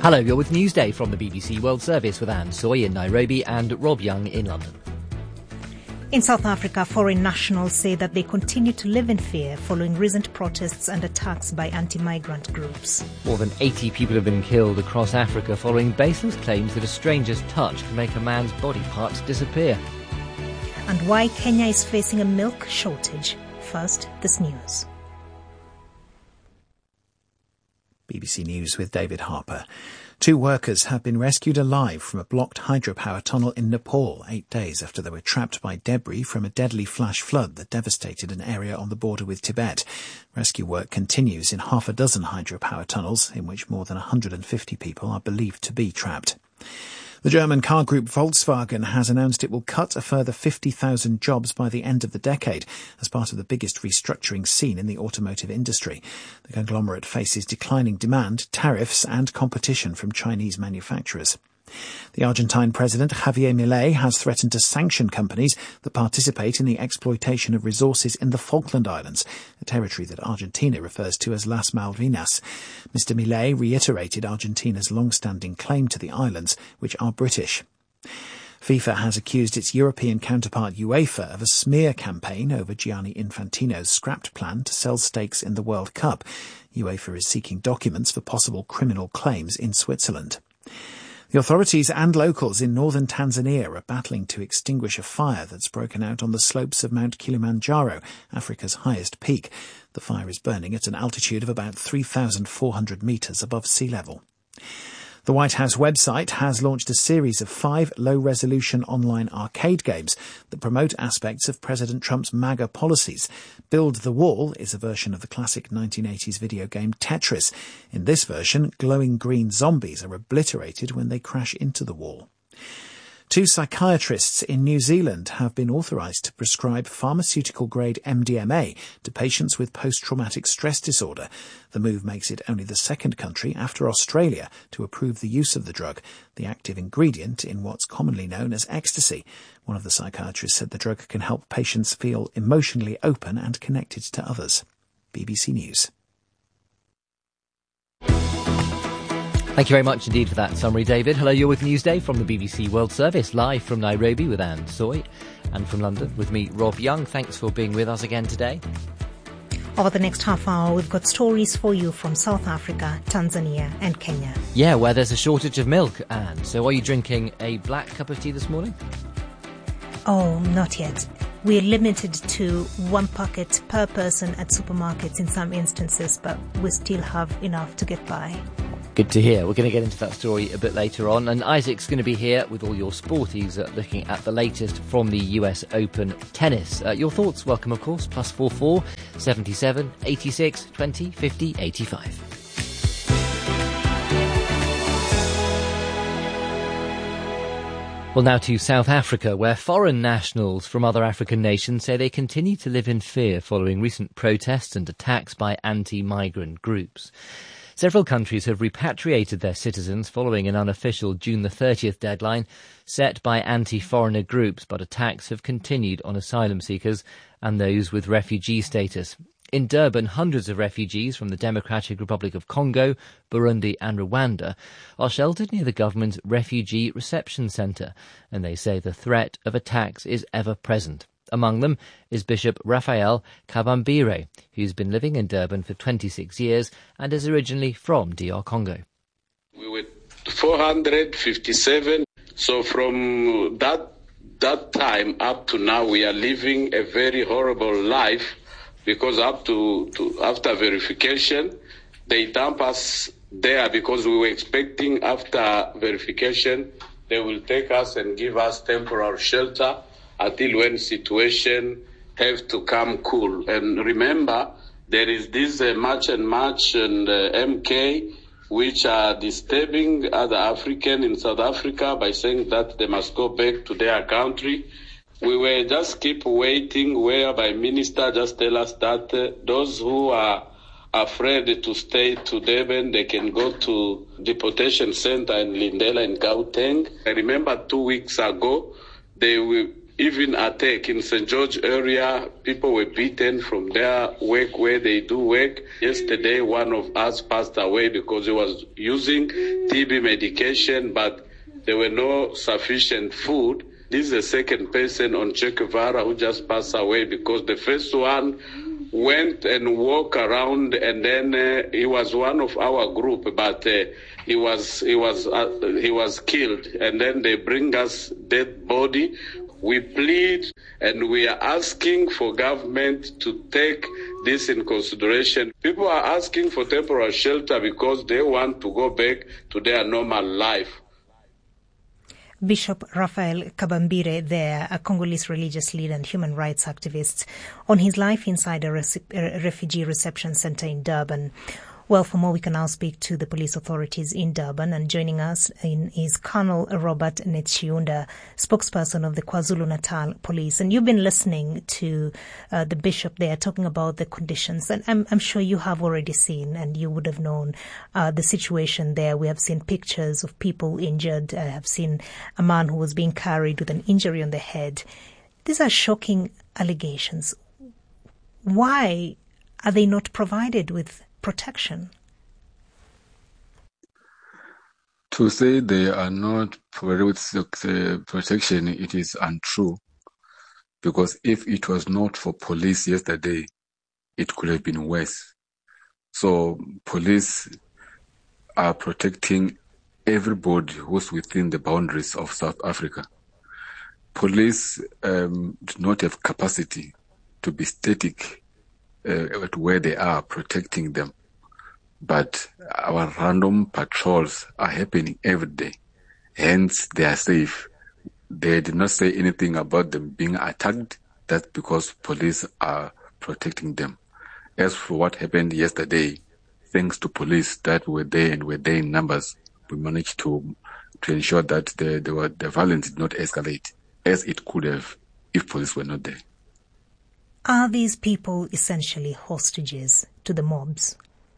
Hello, you're with Newsday from the BBC World Service with Anne Soy in Nairobi and Rob Young in London. In South Africa, foreign nationals say that they continue to live in fear following recent protests and attacks by anti-migrant groups. More than 80 people have been killed across Africa following baseless claims that a stranger's touch can make a man's body parts disappear. And why Kenya is facing a milk shortage. First, this news. BBC News with David Harper. 2 workers have been rescued alive from a blocked hydropower tunnel in Nepal 8 days after they were trapped by debris from a deadly flash flood that devastated an area on the border with Tibet. Rescue work continues in half a dozen hydropower tunnels in which more than 150 people are believed to be trapped. The German car group Volkswagen has announced it will cut a further 50,000 jobs by the end of the decade as part of the biggest restructuring seen in the automotive industry. The conglomerate faces declining demand, tariffs and competition from Chinese manufacturers. The Argentine president, Javier Milei, has threatened to sanction companies that participate in the exploitation of resources in the Falkland Islands, a territory that Argentina refers to as Las Malvinas. Mr. Milei reiterated Argentina's long-standing claim to the islands, which are British. FIFA has accused its European counterpart UEFA of a smear campaign over Gianni Infantino's scrapped plan to sell stakes in the World Cup. UEFA is seeking documents for possible criminal claims in Switzerland. The authorities and locals in northern Tanzania are battling to extinguish a fire that's broken out on the slopes of Mount Kilimanjaro, Africa's highest peak. The fire is burning at an altitude of about 3,400 metres above sea level. The White House website has launched a series of 5 low-resolution online arcade games that promote aspects of President Trump's MAGA policies. Build the Wall is a version of the classic 1980s video game Tetris. In this version, glowing green zombies are obliterated when they crash into the wall. 2 psychiatrists in New Zealand have been authorised to prescribe pharmaceutical-grade MDMA to patients with post-traumatic stress disorder. The move makes it only the second country after Australia to approve the use of the drug, the active ingredient in what's commonly known as ecstasy. One of the psychiatrists said the drug can help patients feel emotionally open and connected to others. BBC News. Thank you very much indeed for that summary, David. Hello, you're with Newsday from the BBC World Service, live from Nairobi with Anne Soy, and from London with me, Rob Young. Thanks for being with us again today. Over the next half hour, we've got stories for you from South Africa, Tanzania and Kenya. Yeah, where there's a shortage of milk, Anne. So are you drinking a black cup of tea this morning? Oh, not yet. We're limited to 1 packet per person at supermarkets in some instances, but we still have enough to get by. Good to hear. We're going to get into that story a bit later on. And Isaac's going to be here with all your sporties, looking at the latest from the US Open tennis. Your thoughts, welcome, of course. +44 77 86 20 50 85. Well, now to South Africa, where foreign nationals from other African nations say they continue to live in fear following recent protests and attacks by anti-migrant groups. Several countries have repatriated their citizens following an unofficial June the 30th deadline set by anti-foreigner groups, but attacks have continued on asylum seekers and those with refugee status. In Durban, hundreds of refugees from the Democratic Republic of Congo, Burundi and Rwanda are sheltered near the government's refugee reception centre, and they say the threat of attacks is ever present. Among them is Bishop Raphael Kabambire, who's been living in Durban for 26 years and is originally from DR Congo. We were 457, so from that time up to now we are living a very horrible life, because after verification they dump us there, because we were expecting after verification they will take us and give us temporary shelter until when situation have to come cool. And remember, there is this March and MK which are disturbing other African in South Africa by saying that they must go back to their country. We were just keep waiting, whereby minister just tell us that those who are afraid to stay to Durban, they can go to deportation center in Lindela in Gauteng. I remember 2 weeks ago, even attack in St. George area. People were beaten from their work where they do work. Yesterday, one of us passed away because he was using TB medication, but there were no sufficient food. This is the second person on Che Guevara who just passed away because the first one went and walked around, and then he was one of our group, but he was killed, and then they bring us dead body. We plead and we are asking for government to take this in consideration. People are asking for temporary shelter because they want to go back to their normal life. Bishop Raphael Kabambire there, a Congolese religious leader and human rights activist, on his life inside a refugee reception center in Durban. Well, for more, we can now speak to the police authorities in Durban, and joining us is Colonel Robert Netshiunda, spokesperson of the KwaZulu-Natal Police. And you've been listening to the bishop there talking about the conditions, and I'm sure you have already seen and you would have known the situation there. We have seen pictures of people injured. I have seen a man who was being carried with an injury on the head. These are shocking allegations. Why are they not provided with protection? To say they are not provided with protection, it is untrue. Because if it was not for police yesterday, it could have been worse. So police are protecting everybody who's within the boundaries of South Africa. Police do not have capacity to be static at where they are protecting them. But our random patrols are happening every day. Hence, they are safe. They did not say anything about them being attacked. That's because police are protecting them. As for what happened yesterday, thanks to police that were there and were there in numbers, we managed to ensure that the violence did not escalate as it could have if police were not there. Are these people essentially hostages to the mobs?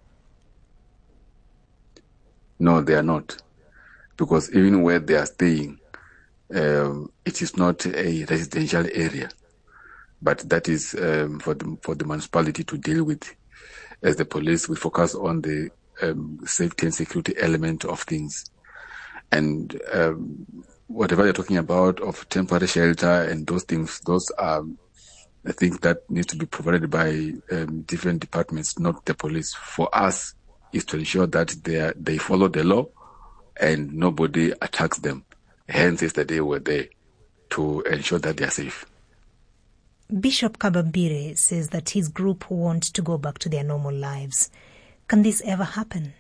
No, they are not. Because even where they are staying, it is not a residential area. But that is for the municipality to deal with. As the police, we focus on the safety and security element of things. And whatever they're talking about of temporary shelter and those things, those are I think that needs to be provided by different departments, not the police. For us, is to ensure that they follow the law and nobody attacks them. Hence, yesterday were there to ensure that they are safe. Bishop Kabambire says that his group want to go back to their normal lives. Can this ever happen?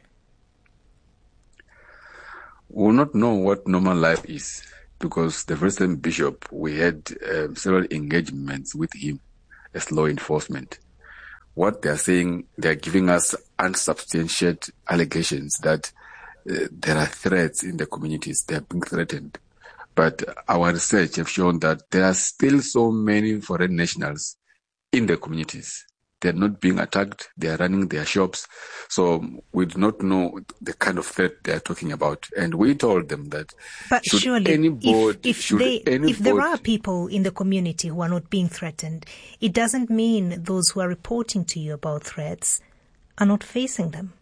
We will not know what normal life is. Because the very same bishop, we had several engagements with him as law enforcement. What they are saying, they are giving us unsubstantiated allegations that there are threats in the communities. They are being threatened. But our research have shown that there are still so many foreign nationals in the communities. They're not being attacked. They are running their shops. So we do not know the kind of threat they are talking about. And we told them that but surely if there are people in the community who are not being threatened, it doesn't mean those who are reporting to you about threats are not facing them.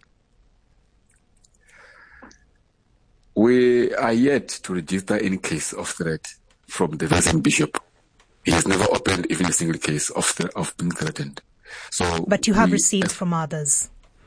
We are yet to register any case of threat from the Vincent Bishop. He has never opened even a single case of being threatened. But you have received from others?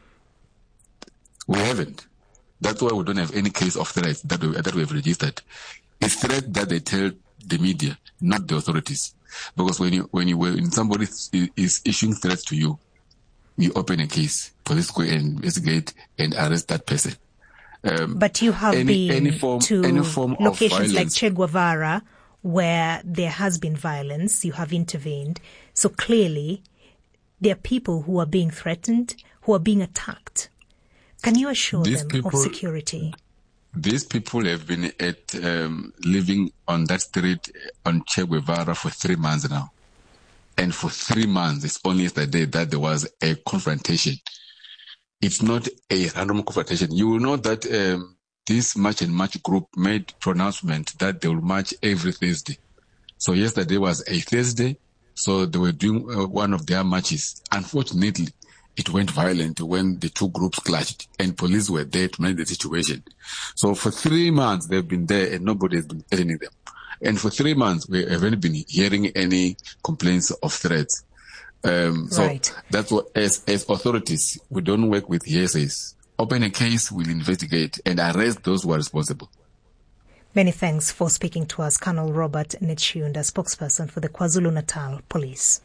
We haven't. That's why we don't have any case of threats that we have registered. It's threat that they tell the media, not the authorities. Because when somebody is issuing threats to you, you open a case, police go and investigate and arrest that person. But you have been to locations like Che Guevara where there has been violence. You have intervened. So clearly, there are people who are being threatened, who are being attacked. Can you assure them of security? These people have been living on that street on Che Guevara for 3 months now. And for 3 months, it's only yesterday that there was a confrontation. It's not a random confrontation. You will know that this March and March group made pronouncement that they will march every Thursday. So yesterday was a Thursday, so they were doing one of their marches. Unfortunately, it went violent when the two groups clashed, and police were there to manage the situation. So for 3 months, they've been there and nobody has been detaining them. And for 3 months, we haven't been hearing any complaints of threats. So that's what, as authorities, we don't work with hearsays. Open a case, we'll investigate and arrest those who are responsible. Many thanks for speaking to us, Colonel Robert Nechunda, spokesperson for the KwaZulu-Natal Police.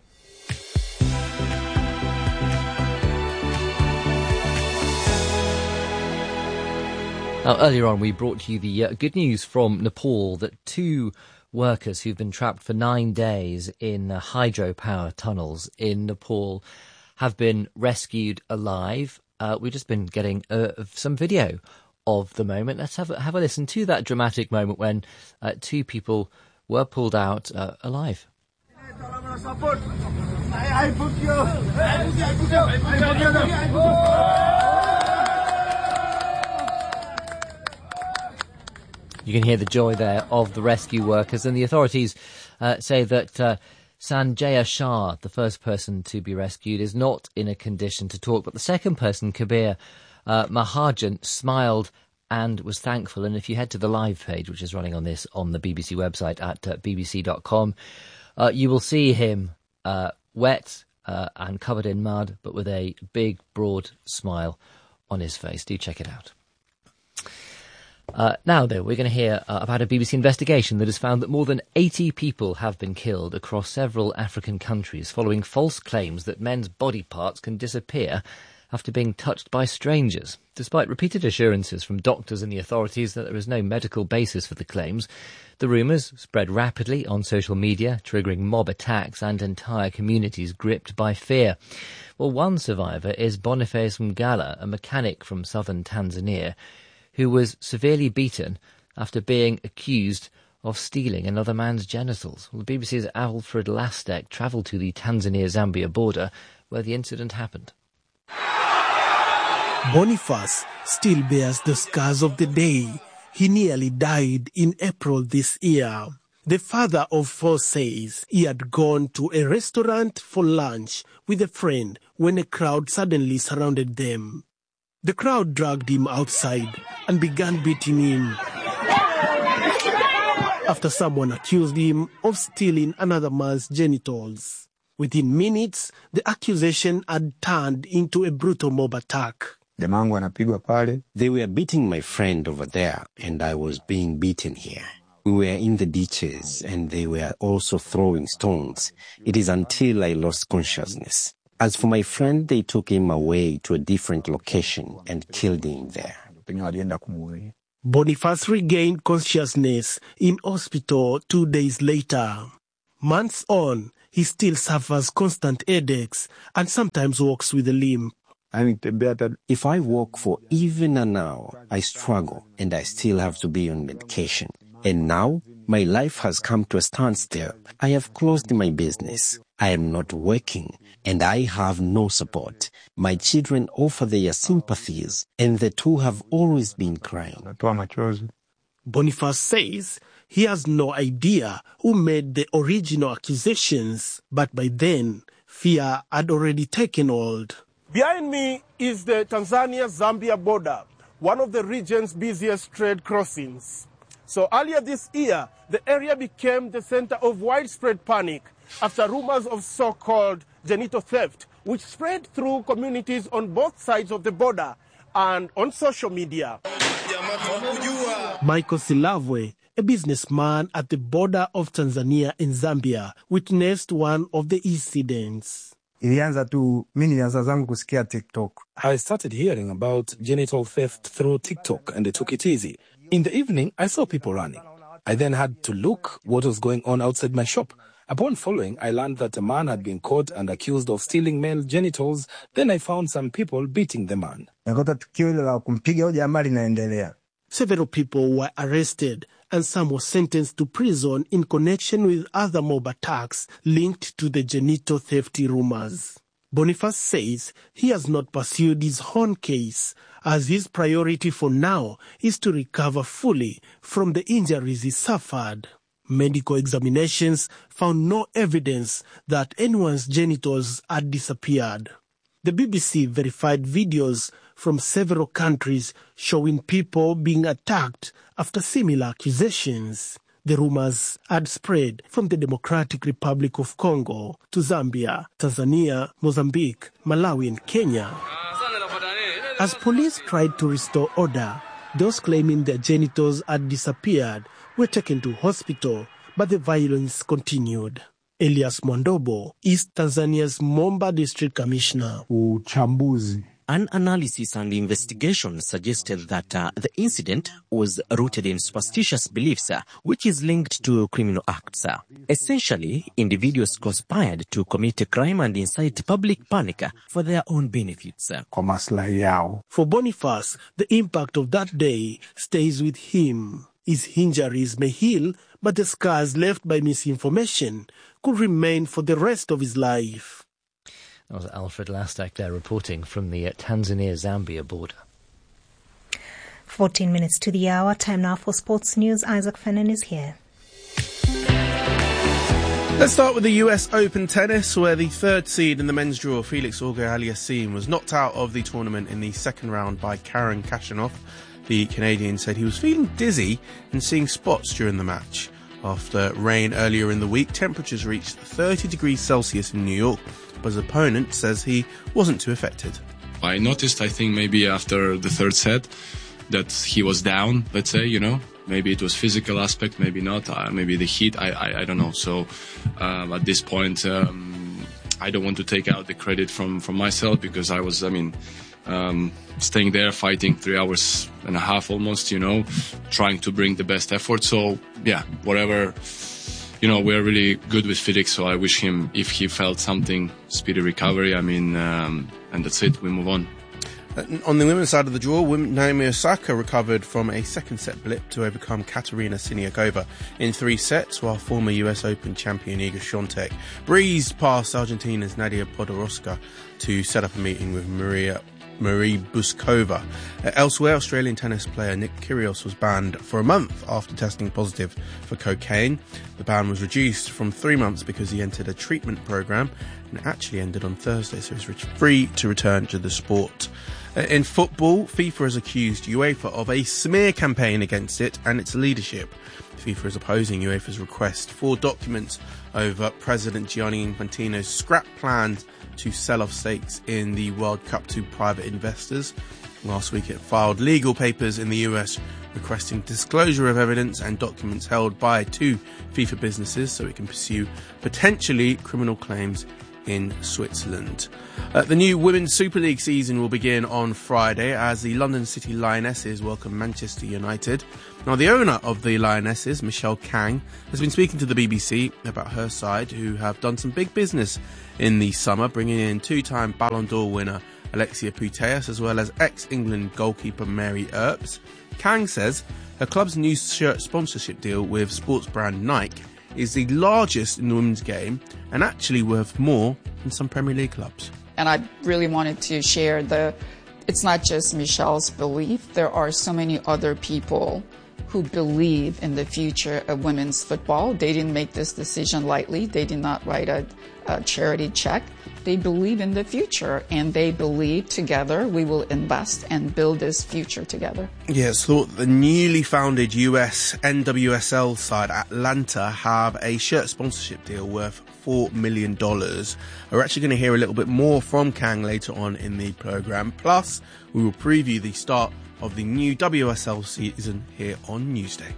Now, earlier on, we brought you the good news from Nepal that 2 workers who've been trapped for 9 days in hydropower tunnels in Nepal have been rescued alive. We've just been getting some video of the moment. Let's have a listen to that dramatic moment when 2 people were pulled out alive. You can hear the joy there of the rescue workers, and the authorities say that Sanjaya Shah, the first person to be rescued, is not in a condition to talk, but the second person, Kabir Mahajan, smiled and was thankful. And if you head to the live page, which is running on the BBC website at bbc.com, you will see him wet and covered in mud, but with a big, broad smile on his face. Do check it out. Now, though, we're going to hear about a BBC investigation that has found that more than 80 people have been killed across several African countries following false claims that men's body parts can disappear after being touched by strangers. Despite repeated assurances from doctors and the authorities that there is no medical basis for the claims, the rumours spread rapidly on social media, triggering mob attacks and entire communities gripped by fear. Well, one survivor is Boniface Mgala, a mechanic from southern Tanzania, who was severely beaten after being accused of stealing another man's genitals. Well, the BBC's Alfred Lastek travelled to the Tanzania-Zambia border where the incident happened. Boniface still bears the scars of the day. He nearly died in April this year. The father of 4 says he had gone to a restaurant for lunch with a friend when a crowd suddenly surrounded them. The crowd dragged him outside and began beating him after someone accused him of stealing another man's genitals. Within minutes, the accusation had turned into a brutal mob attack. They were beating my friend over there, and I was being beaten here. We were in the ditches, and they were also throwing stones. It is until I lost consciousness. As for my friend, they took him away to a different location and killed him there. Boniface regained consciousness in hospital 2 days later. Months on, he still suffers constant headaches and sometimes walks with a limp. If I walk for even an hour, I struggle and I still have to be on medication. And now, my life has come to a standstill. I have closed my business. I am not working and I have no support. My children offer their sympathies and the 2 have always been crying. Boniface says he has no idea who made the original accusations, but by then, fear had already taken hold. Behind me is the Tanzania-Zambia border, one of the region's busiest trade crossings. So earlier this year, the area became the center of widespread panic after rumors of so-called genital theft, which spread through communities on both sides of the border and on social media. Michael Silavwe, a businessman at the border of Tanzania and Zambia, witnessed one of the incidents. I started hearing about genital theft through TikTok and I took it easy. In the evening, I saw people running. I then had to look what was going on outside my shop. Upon following, I learned that a man had been caught and accused of stealing male genitals. Then I found some people beating the man. Several people were arrested and some were sentenced to prison in connection with other mob attacks linked to the genital theft rumors. Boniface says he has not pursued his own case, as his priority for now is to recover fully from the injuries he suffered. Medical examinations found no evidence that anyone's genitals had disappeared. The BBC verified videos from several countries showing people being attacked after similar accusations. The rumors had spread from the Democratic Republic of Congo to Zambia, Tanzania, Mozambique, Malawi and Kenya. As police tried to restore order, those claiming their genitals had disappeared were taken to hospital, but the violence continued. Elias Mwandobo is Tanzania's Momba District Commissioner. An analysis and investigation suggested that the incident was rooted in superstitious beliefs, which is linked to criminal acts. Essentially, individuals conspired to commit a crime and incite public panic for their own benefits. For Boniface, the impact of that day stays with him. His injuries may heal, but the scars left by misinformation could remain for the rest of his life. That was Alfred Lastak there reporting from the Tanzania-Zambia border. 14 minutes to the hour. Time now for sports news. Isaac Fennan is here. Let's start with the US Open tennis, where the third seed in the men's draw, Felix Auger-Aliassime, was knocked out of the tournament in the second round by Karen Khachanov. The Canadian said he was feeling dizzy and seeing spots during the match. After rain earlier in the week, temperatures reached 30 degrees Celsius in New York, but his opponent says he wasn't too affected. I noticed, I think maybe after the third set, that he was down, let's say, Maybe it was physical aspect, maybe not, maybe the heat, I don't know. So at this point, I don't want to take out the credit from myself, because I was, staying there, fighting 3 hours and a half almost, trying to bring the best effort. So, yeah, whatever, we're really good with Felix, so I wish him, if he felt something, speedy recovery. And that's it, we move on. On the women's side of the draw, Naomi Osaka recovered from a second set blip to overcome Katerina Siniakova in 3 sets, while former US Open champion Iga Świątek breezed past Argentina's Nadia Podoroska to set up a meeting with Marie Buskova. Elsewhere, Australian tennis player Nick Kyrgios was banned for a month after testing positive for cocaine. The ban was reduced from 3 months because he entered a treatment program, and it actually ended on Thursday, so he's free to return to the sport. In football, FIFA has accused UEFA of a smear campaign against it and its leadership. FIFA is opposing UEFA's request for documents over President Gianni Infantino's scrap plans to sell off stakes in the World Cup to private investors. Last week it filed legal papers in the US requesting disclosure of evidence and documents held by 2 FIFA businesses so it can pursue potentially criminal claims in Switzerland. The new Women's Super League season will begin on Friday as the London City Lionesses welcome Manchester United. Now, the owner of the Lionesses, Michelle Kang, has been speaking to the BBC about her side, who have done some big business in the summer, bringing in 2-time Ballon d'Or winner Alexia Putellas, as well as ex-England goalkeeper Mary Earps. Kang says her club's new shirt sponsorship deal with sports brand Nike is the largest in the women's game and actually worth more than some Premier League clubs. And I really wanted to share it's not just Michelle's belief. There are so many other people who believe in the future of women's football. They didn't make this decision lightly. They did not write a charity check. They believe in the future, and they believe together we will invest and build this future together. Yes, thought the newly founded US NWSL side Atlanta have a shirt sponsorship deal worth $4 million. We're actually going to hear a little bit more from Kang later on in the programme. Plus, we will preview the start of the new WSL season here on Newsday.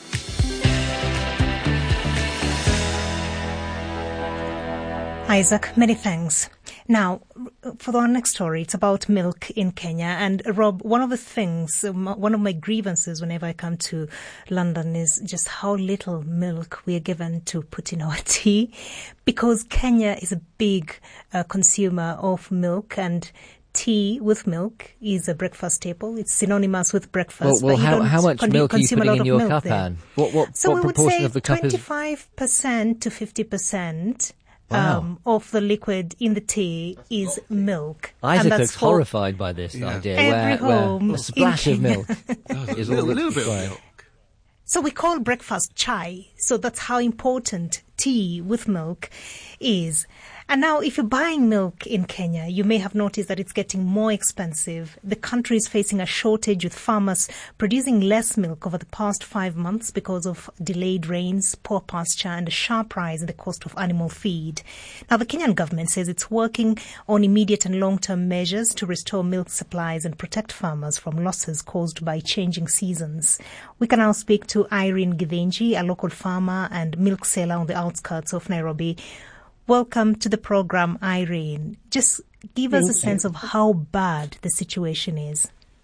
Isaac, many thanks. Now, for our next story, it's about milk in Kenya. And Rob, one of my grievances whenever I come to London is just how little milk we are given to put in our tea, because Kenya is a big consumer of milk, and tea with milk is a breakfast staple. It's synonymous with breakfast. Well, how much milk are you putting in your cup, Anne? What proportion of the cup is? 25% to 50%. Wow. Of the liquid in the tea is milk. Isaac looks horrified by this idea. Every home where a splash of milk is all a little bit of milk. So we call breakfast chai, so that's how important tea with milk is. And now if you're buying milk in Kenya, you may have noticed that it's getting more expensive. The country is facing a shortage, with farmers producing less milk over the past 5 months because of delayed rains, poor pasture, and a sharp rise in the cost of animal feed. Now the Kenyan government says it's working on immediate and long-term measures to restore milk supplies and protect farmers from losses caused by changing seasons. We can now speak to Irene Githinji, a local farmer and milk seller on the outskirts of Nairobi. Welcome to the program, Irene. Just give us a sense of how bad the situation is.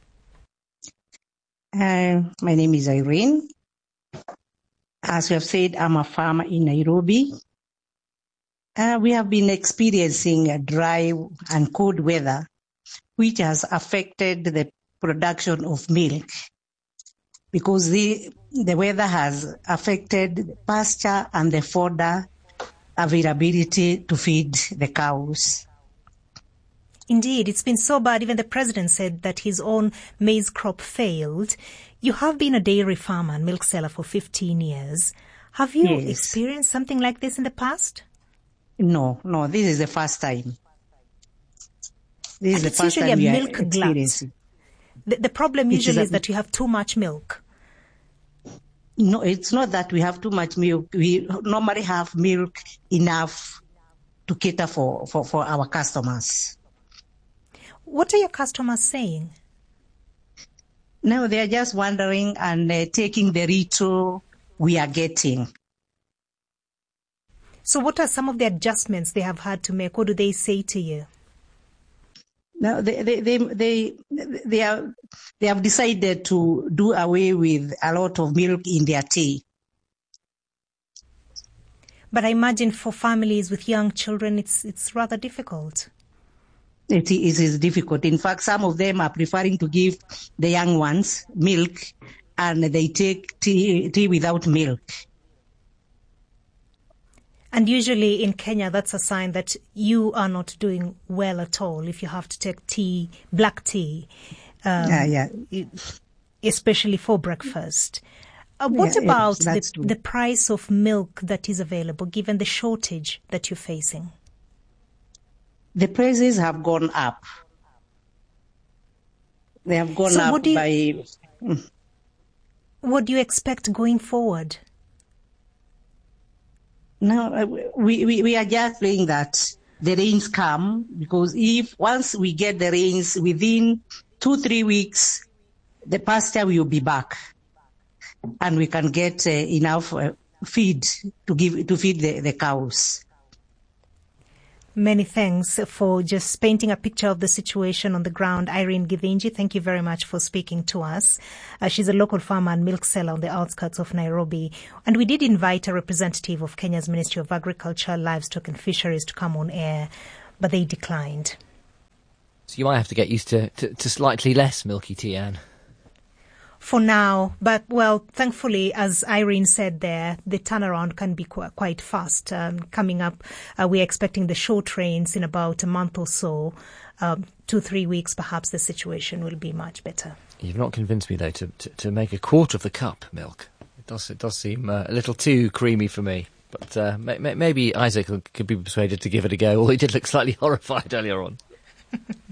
My name is Irene. As you have said, I'm a farmer in Nairobi. We have been experiencing a dry and cold weather, which has affected the production of milk, because the weather has affected the pasture and the fodder availability to feed the cows. Indeed, it's been so bad. Even the president said that his own maize crop failed. You have been a dairy farmer and milk seller for 15 years. Have you experienced something like this in the past? No, this is the first time. This is the first usually time a milk glut. The problem usually is that you have too much milk. No, it's not that we have too much milk. We normally have milk enough to cater for our customers. What are your customers saying? No, they are just wondering and taking the little we are getting. So what are some of the adjustments they have had to make? What do they say to you? Now they have decided to do away with a lot of milk in their tea. But I imagine for families with young children, it's rather difficult. It is difficult. In fact, some of them are preferring to give the young ones milk, and they take tea without milk. And usually in Kenya, that's a sign that you are not doing well at all if you have to take tea, black tea, especially for breakfast. What about the price of milk that is available, given the shortage that you're facing? The prices have gone up. They have gone up by... What do you expect going forward? No, we are just praying that the rains come, because if once we get the rains within 2-3 weeks, the pasture will be back, and we can get enough feed to feed the cows. Many thanks for just painting a picture of the situation on the ground. Irene Githinji, thank you very much for speaking to us. She's a local farmer and milk seller on the outskirts of Nairobi. And we did invite a representative of Kenya's Ministry of Agriculture, Livestock and Fisheries to come on air, but they declined. So you might have to get used to slightly less milky tea, Anne. For now, but well, thankfully, as Irene said there, the turnaround can be quite fast. Coming up, we're expecting the short rains in about a month or so. 2-3 weeks, perhaps the situation will be much better. You've not convinced me, though, to make a quarter of the cup milk. It does seem a little too creamy for me. But maybe Isaac could be persuaded to give it a go, or he did look slightly horrified earlier on.